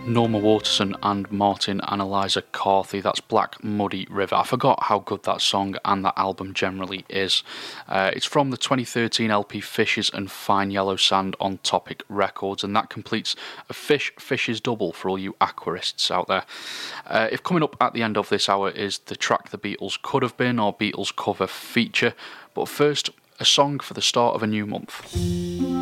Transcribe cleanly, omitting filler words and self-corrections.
Norma Waterson and Martin and Eliza Carthy. That's Black Muddy River. I forgot how good that song and that album generally is. It's from the 2013 LP Fishes and Fine Yellow Sand on Topic Records, and that completes a Fishes double for all you aquarists out there. If coming up at the end of this hour is the track The Beatles Could Have Been, or Beatles cover feature, but first, a song for the start of a new month.